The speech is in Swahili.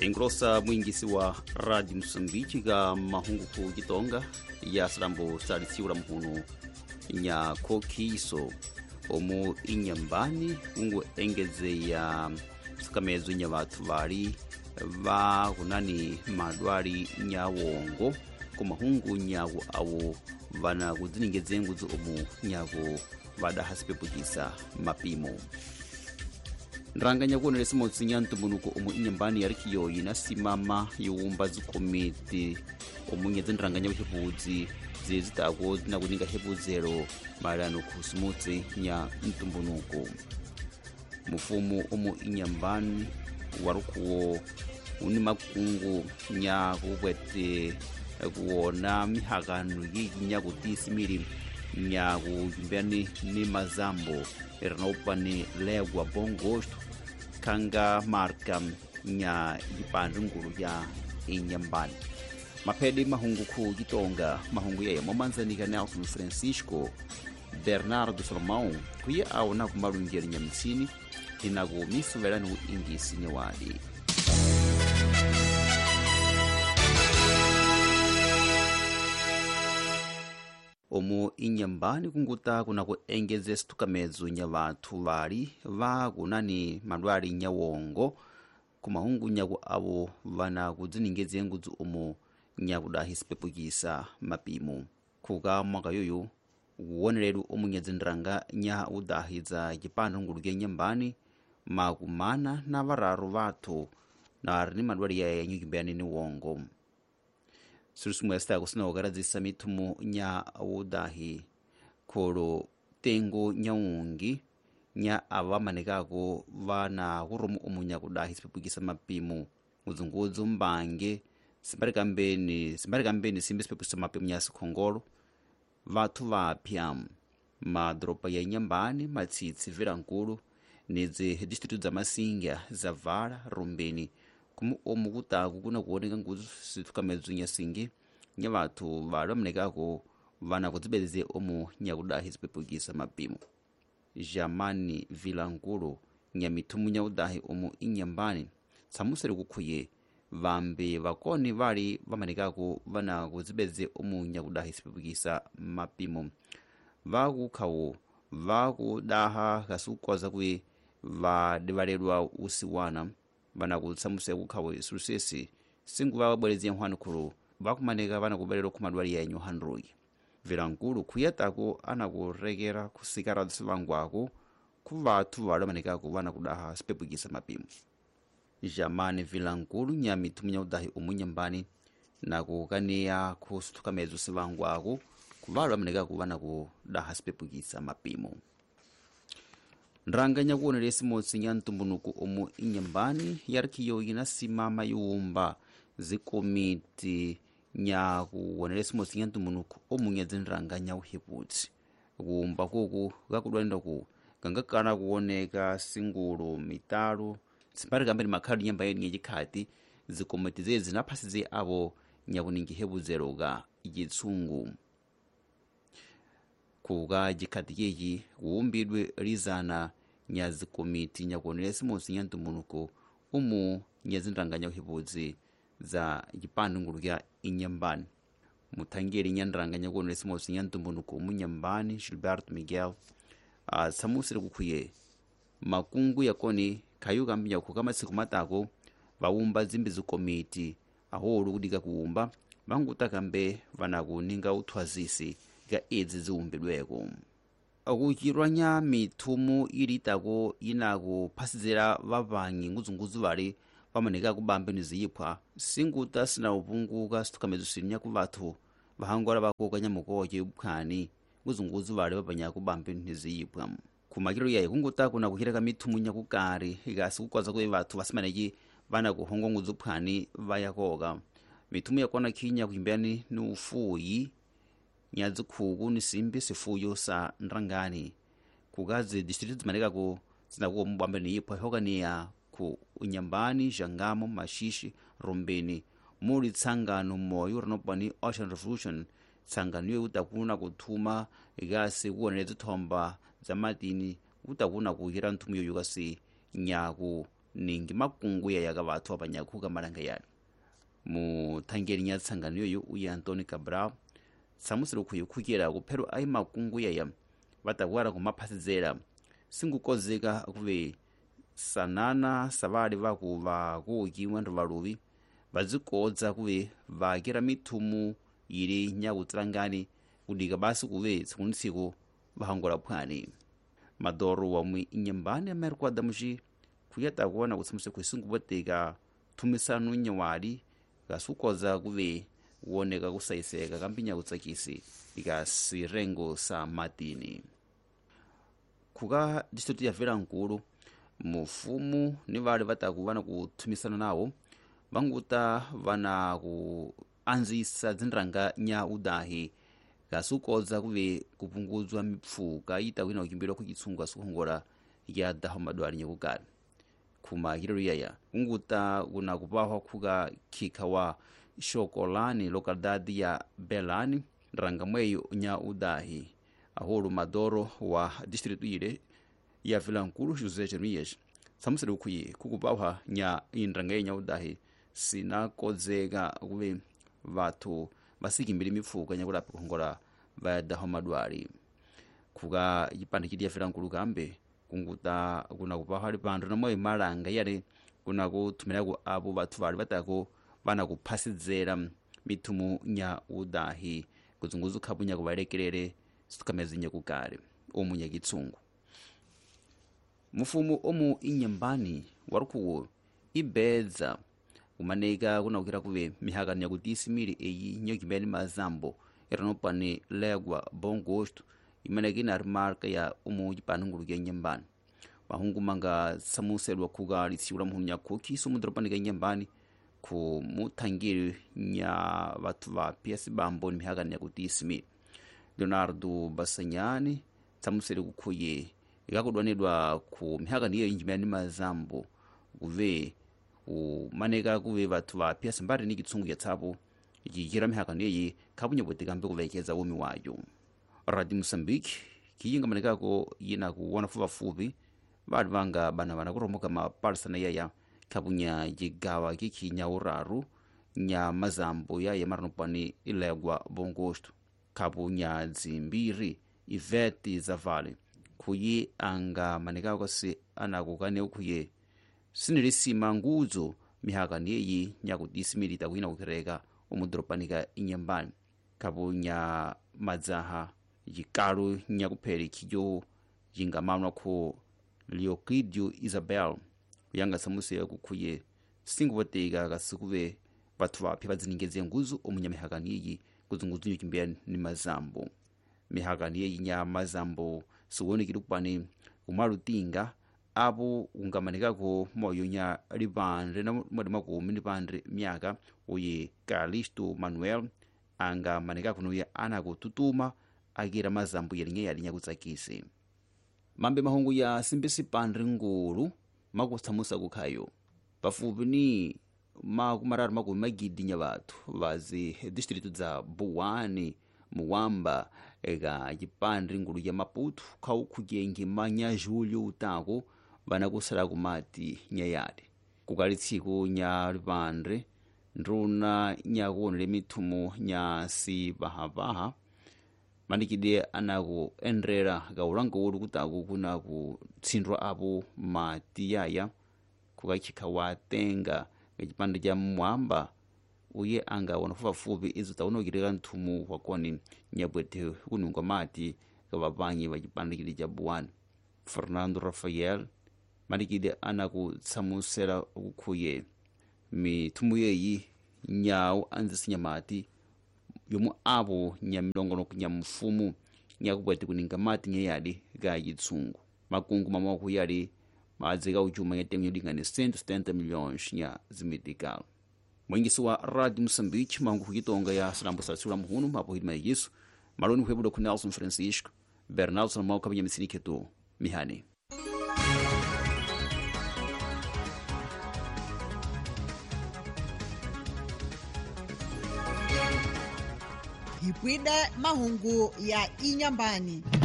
engrosa mwingisi wa Radio Msumbiji ga mahungu ku Gitonga ya salambo salisiura mpuno nya kokiso omu inyambani ungu engeze ya sikamezo nya watu bali ba kunani madwari nyawongo ku mahungu nyawo awo bana kuziningeze nguzo omu nyawo bada hasipepukisa mapimo nranganya kuonele simotsi nyantumbunuko omu inyambani yarikiyo yinasimama yuwumba zikomiti omunyeze nranganya wihebudzi zezitako zinakuninga hebuzero malano ku simotsi nya ntumbunuko mufumu omu inyambani warukuwo uni makungu nya kubwete kuona mihagano yinya kutisimiri nya kujumbani ni mazambo ernopani legwa bongosto kanga marka nya yipandungulu ya inyambani mapedi mahungu ku Gitonga mahungu ya momanzanika Nelson Francisco Bernardo Salomão kuya aona kumalungeri nyamitsini inago misuvelani ingisi nyawadi omu inyambani kunguta kuna kuengeze situkamezo nya watu bali kunani madwari nyawongo kumahungu nyaku abo vana kuziningeze nguzu omu nyakuda hisipepukisa mapimo kuga mwaka yoyo uwonereru omu nyazindrang nya udahiza jipanda ngulu ge nyambani makumana na vararu vatu na ni madwari ya nyukimbani ni wongo surusumu yasta kusina ogarazisa mitumu nya udahi kolo tengo nyaungi nya avamanekako vana kuromu omunya kudahi sipepukisa mapimo uzunguzu mbange simbarikambeni simbi sipepukisa mapimo nya sikhongolo vatu vapya madropa ya nyambani matsitsi virankulu neze distritu za masinga za Vala Rumbeni kumu omu kutaku kuna kuoneka nguzu situkamezo nya singi nya vatu valamenekako vana kudzibedeze omu nyakudahi sipepukisa mapimo jamani vilankulu nya mitumu nya udahi omu inyambani samusere kukhuye vambe vakoni vali vamanekako vana kudzibedeze omu nyakudahi sipepukisa mapimo vakukhawo vakudaha kasukwaza kwe vadivalelwa usiwana vana kutsamusere kukhawo surusesi singu vabwereze nhwanukulu vakumaneka vana kubalelwa kumadwali ya nyohanroi vilankulu khuyatako anakurekera kusikara sivangwako kuvatu valomanekako vana kudaha sipepukisa mapimo jamani vilankulu nya mitumu nya udahi omunyambani nakukaniya kusitukamezo sivangwako kuvalomanekako vana kudaha sipepukisa mapimo nranga nya kuonele simotsi nya ntumbunuko omu inyambani yarikiyo yinasimama yuwumba zikomiti nya kuonele simotsi nya ntumbunuko omu nya zinranga nya uhebudzi kuwumba kuku kakudwandaku kangakana kuoneka singulu mitalo simbarikambeni makhali nyamba yenye jikhati zikomiti zezi zinaphasize abo nya kuningi hebuzero ga jitsungu kuga jikhati yeji kuwumbidwe rizana nya zikomiti nya kuonele simotsi nya ntumbunuko omu nya zinranga nya uhebudzi za jipanda ngulu ya inyambani mutangeri nya nranga nya kuonele simotsi nya ntumbunuko omu nyambani Gilberto Miguel samusire kukhuye makungu yakoni kayuka mbinya kukama siku matako vawumba zimbi zikomiti aholu kudika kuwumba vangutakambe vana kuninga uthwazisi ga edzi ziwumbidweko akuchirwa nya mitumu ilitako inakuphasizira vavangi nguzunguzu vali vamaneka kubambeni ziyiphwa singuta sina upunguka situkamezo silinya kuvathu vahangwala vakoka nyamukoche uphwani nguzunguzu vali vapanya kubambeni ziyiphwa kumakiro yaye kunguta kuna kuhireka mitumu nya kukari igasi kukwaza kwe vathu vasimaneki vana kuhongwa nguzu phwani vayakoka mitumu yakona khinya kuimbani ni ufuyi nya zikhuku ni simbi sifuyo sa nrangani kugazi district zimanekako zinakuwa mubambeni yiphwa hokaniya ku unyambani Jangamo Mashishi Rumbeni muli tsangano moyo rinopani Ocean Revolution tsangano yo utakuna kuthuma igasi kuonele zithomba za matini utakuna kuhira nthumu yoyo kasi nyaku ningi makungu yaka vathu apanyakhuka malanga yali muthangeli nya tsangano yoyo uye Antônio Cabral samusiro khuyikhukira kuphero ayi makungu yaya vatakwara kumaphasizera singukozeka kuve sanana savali vakuukiwa ndi valuvi vazikodza kuve vakira mithumu ili nyakutsirangani kudika basi kuve tsiku ndi tsiku vahangola phwani madoro wamwe inyambani amerikuada muci khuyeta kuona kutsamuse khuisunguvoteka thumisanu nyawali kasukoza kuve woneka kusaiseka kampinya kutsakisi ika sirengo sa matini khuka district ya Vilankulu mufumu ni vali vatakuvana kuthumisana nawo vanguta vana kuanzisa dzinranga nya udahi kasukoza kuve kupunguzwa mipfuka ita kwina kuchimbira kuchitsunga sukhongola ya daho madwali nyakukali khuma hilero yaya kunguta kuna kupahwa khuka khikha wa Xocolani localidade ya Belani ranga mweyo nya udahi ahulu madoro wa district ile ya Vilankulu José Jeremias samusire khuye khukupahwa nya inranga nya udahi sinakozeka kuve vathu vasikimbiri mipfuka nyakulapi kuhongola vadaho madwali khuka yipande chidi ya Vilankulu kambe kunguta kuna kupahwa lipando namwe malanga yale kuna kuthumirako abo vathu vali vatako vana kuphasizera mithumu nya udahi kuzunguzu khapu nya kuvalekelere situkamezi nyakukale omu nyakitsungu mufumu omu inyambani warukhuwo ibedza kumaneka kunakukira kuve mihaka nyakutisimiri eyi nyokimbeni mazambo iranopani legwa bom gosto imaneka ina rimarka ya omu chipani ngulu kya nyambani mahungumanga samuselwa khuka litsiula muhunu nyakhoki sumudiropanika nyambani khu muthangiri nya vathu vapya sibambo ni mihaka nyakutisimiri Leonardo Basanyani samusele kukhuye ikakudwanidwa khu mihaka niyo injimani mazambo kuve kumaneka kuve vathu vapya simbati ni kitsungu yatsapo ikikira mihaka niyi khapunyapotekambe kuvekeza womi wayo Radio Moçambique kiyinga manekako yina kuwona fupafupi vali vanga bana kuromoka mapalisana yaya khapunya jigawa kiki nya uraru nya mazambo yaya maranopani ilegwa bongosto khapunya dzimbiri Ivete Zavale khuyi anga manekako si anakukane ukhuye sinilisima nguzo mihaka niyi nyakutisimiri takwina kukereka omudropanika inyambani khapunya madzaha yikalu nyakupheri khijo yingamanwa khu Leoclidio Isabel yanga samuseka kukhuye singuvoteka kasikuve vathu vapya vadziningeze nguzo omunya mihaka niyi kuzunguzu nyokimbira ni mazambo mihaka niyi nya mazambo siwonekire kupani kumalutinga apo ungamanekako moyo nya lipandre namwadi makumi lipandre myaka uye Calisto Manuel anga manekako nuye anakututuma akira mazambo yelinye yalinya kutsakise mambe mahungu ya simbisi pandre ngulu makutsamusa kukhayo pafupi ni makumaratu makumi magidi nya vathu vazi district dza Buwani Muwamba eka chipandre ngulu ya Maputo khaukhukyengi manya julho utako vana kusala kumati nyayali kukali tsiku nya lipandre ndruna nyakuonele mithumu nya sivahapaha manikide anaku endrera kaulango uli kutaku kuna kutsindwa apo mati yaya kukachikha watenga echipande cha Mwamba uye anga wana fupafupi izo taunokireka nthumu wakoni nyabwete kunungwa mati kavapanyi vachipande chili cha Buwani Fernando Rafael manikide anakutsamusera kukhuye mithumu yeyi nyawu anzisinya mati yomu apo nyamilongono nya mfumu nyakubwete kuninga mati nyayali ga yitsungu makungu mamoko yali madzeka uchuma yatengo yodingane 170 milhões nya zimitikalo mwingisi wa Radio Moçambique mangu kukitonga ya salambo satsula muhunu mapo hidima yisu maloni kuhebuda ku Nelson Francisco Bernardo Salmão kabanya misiniketo mihani Hipwide mahungu ya inyambani